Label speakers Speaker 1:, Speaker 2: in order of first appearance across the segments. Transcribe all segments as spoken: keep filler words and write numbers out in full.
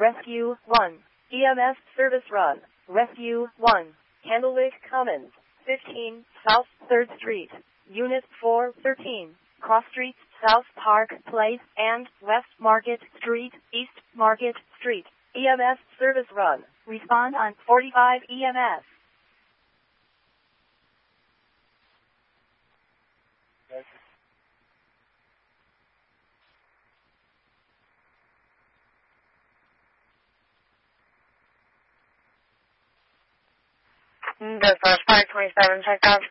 Speaker 1: Rescue one. E M S service run. Rescue one. Candlewick Commons, fifteen, South third Street. Unit four thirteen. Cross Streets, South Park Place, and West Market Street, East Market Street. E M S service run. Respond on forty-five E M S.
Speaker 2: Dispatch five twenty-seven, checked out.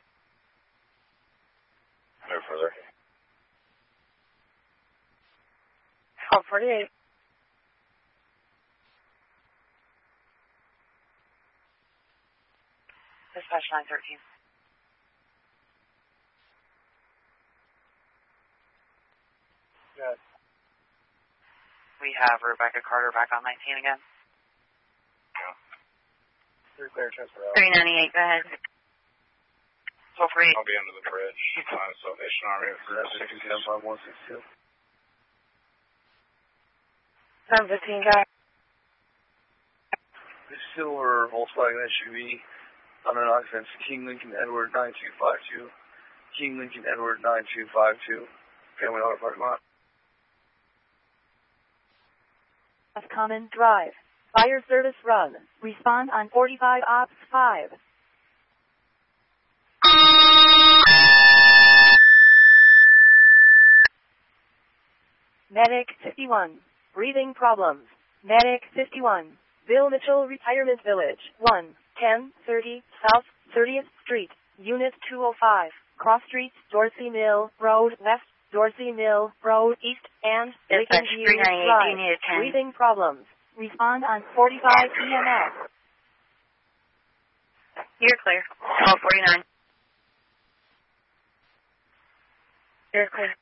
Speaker 3: No further.
Speaker 2: twelve forty-eight. Dispatch nine thirteen.
Speaker 3: Good.
Speaker 2: We have Rebecca Carter back on nineteen again.
Speaker 3: Yeah. Three clear, transfer out.
Speaker 2: three ninety-eight, go ahead. twelve forty-eight.
Speaker 3: I'll be under the bridge. Uh, Salvation Army for sixty-seven five one six two.
Speaker 2: seven fifteen, go ahead.
Speaker 4: The silver Volkswagen S U V on an occupants King Lincoln Edward nine two five two. King Lincoln Edward nine two five two. Family Auto Parking Lot.
Speaker 1: Common Drive. Fire service run. Respond on forty-five Ops five. Medic fifty-one. Breathing problems. Medic fifty-one. Bill Mitchell Retirement Village. one, ten thirty South thirtieth Street. Unit two oh five. Cross Streets, Dorsey Mill Road West, Dorsey Mill Road East, and
Speaker 2: Dispatch
Speaker 1: Lincoln View
Speaker 2: three ninety-eight,
Speaker 1: Drive.
Speaker 2: do you need a ten?
Speaker 1: Breathing problems. Respond on forty-five E M S.
Speaker 2: You're clear. twelve forty-nine. You're clear.